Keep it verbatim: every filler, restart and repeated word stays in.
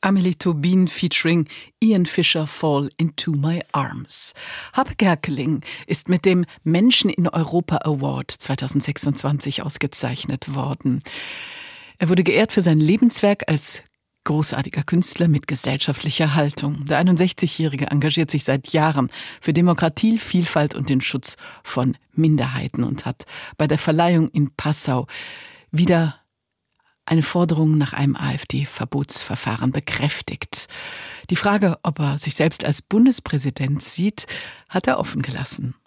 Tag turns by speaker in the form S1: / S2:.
S1: Amelie Tobin featuring Ian Fisher, Fall into my arms. Happe Kerkeling ist mit dem Menschen in Europa Award zweitausendsechsundzwanzig ausgezeichnet worden. Er wurde geehrt für sein Lebenswerk als großartiger Künstler mit gesellschaftlicher Haltung. Der einundsechzigjährige engagiert sich seit Jahren für Demokratie, Vielfalt und den Schutz von Minderheiten und hat bei der Verleihung in Passau wieder eine Forderung nach einem AfD-Verbotsverfahren bekräftigt. Die Frage, ob er sich selbst als Bundespräsident sieht, hat er offen gelassen.